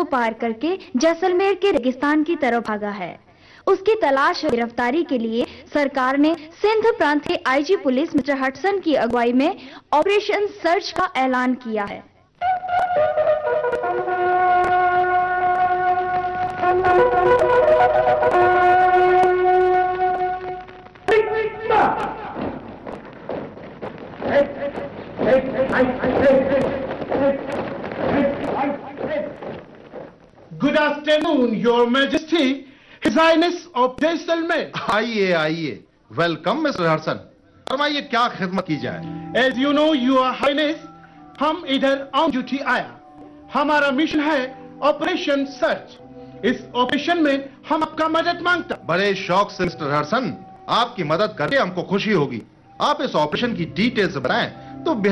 को पार करके जैसलमेर के रेगिस्तान की तरफ भागा है। उसकी तलाश और गिरफ्तारी के लिए सरकार ने सिंध प्रांत के आईजी पुलिस मिस्टर हटसन की अगुवाई में ऑपरेशन सर्च का ऐलान किया है। Good afternoon, Your Majesty, His Highness of Jaisalmer. आइए आइए, वेलकम मिस्टर हडसन। फरमाइए क्या खिदमत की जाए। As you know, Your Highness, हम इधर ऑन ड्यूटी आया। हमारा मिशन है ऑपरेशन सर्च। इस ऑपरेशन में हम आपका मदद मांगता। बड़े शौक से मिस्टर हडसन, आपकी मदद करके हमको खुशी होगी। आप इस ऑपरेशन की डिटेल्स बताएं तो